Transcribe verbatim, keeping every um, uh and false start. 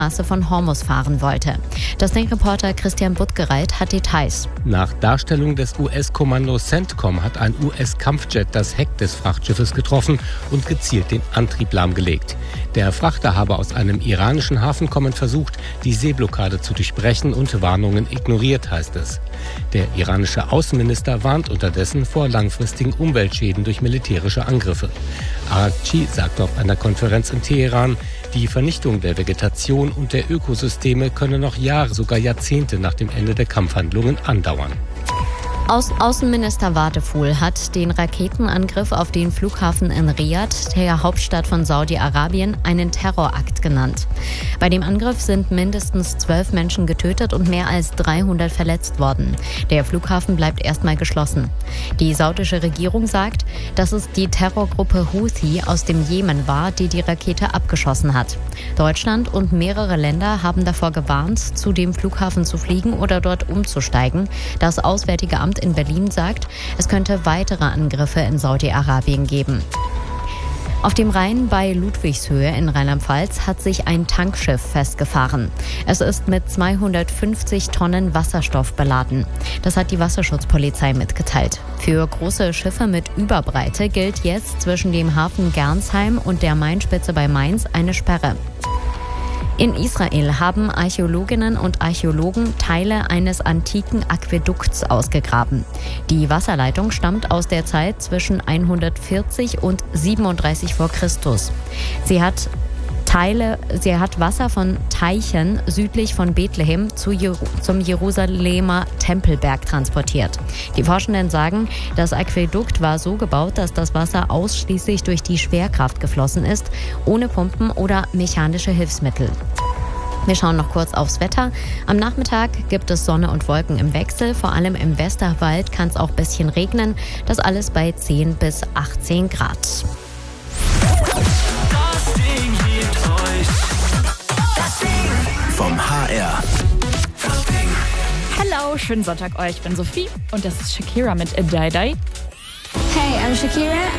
Straße von Hormuz fahren wollte. Das Denkreporter Christian Buttgereit hat Details. Nach Darstellung des U S-Kommandos CENTCOM hat ein U S-Kampfjet das Heck des Frachtschiffes getroffen und gezielt den Antrieb lahmgelegt. Der Frachter habe aus einem iranischen Hafen kommend versucht, die Seeblockade zu durchbrechen und Warnungen ignoriert, heißt es. Der iranische Außenminister warnt unterdessen vor langfristigen Umweltschäden durch militärische Angriffe. Araghchi sagte auf einer Konferenz in Teheran, die Vernichtung der Vegetation und der Ökosysteme könne noch Jahre, sogar Jahrzehnte nach dem Ende der Kampfhandlungen andauern. Au- Außenminister Wadefuhl hat den Raketenangriff auf den Flughafen in Riad, der Hauptstadt von Saudi-Arabien, einen Terrorakt genannt. Bei dem Angriff sind mindestens zwölf Menschen getötet und mehr als dreihundert verletzt worden. Der Flughafen bleibt erstmal geschlossen. Die saudische Regierung sagt, dass es die Terrorgruppe Houthi aus dem Jemen war, die die Rakete abgeschossen hat. Deutschland und mehrere Länder haben davor gewarnt, zu dem Flughafen zu fliegen oder dort umzusteigen. Das Auswärtige Amt in Berlin sagt, es könnte weitere Angriffe in Saudi-Arabien geben. Auf dem Rhein bei Ludwigshöhe in Rheinland-Pfalz hat sich ein Tankschiff festgefahren. Es ist mit zweihundertfünfzig Tonnen Wasserstoff beladen. Das hat die Wasserschutzpolizei mitgeteilt. Für große Schiffe mit Überbreite gilt jetzt zwischen dem Hafen Gernsheim und der Mainspitze bei Mainz eine Sperre. In Israel haben Archäologinnen und Archäologen Teile eines antiken Aquädukts ausgegraben. Die Wasserleitung stammt aus der Zeit zwischen hundertvierzig und siebenunddreißig vor Christus. Sie hat Teile, sie hat Wasser von Teichen südlich von Bethlehem zu Jer- zum Jerusalemer Tempelberg transportiert. Die Forschenden sagen, das Aquädukt war so gebaut, dass das Wasser ausschließlich durch die Schwerkraft geflossen ist, ohne Pumpen oder mechanische Hilfsmittel. Wir schauen noch kurz aufs Wetter. Am Nachmittag gibt es Sonne und Wolken im Wechsel. Vor allem im Westerwald kann es auch ein bisschen regnen. Das alles bei zehn bis achtzehn Grad. Vom H R. Hallo, schönen Sonntag euch. Ich bin Sophie und das ist Shakira mit A Die Die. Hey, I'm Shakira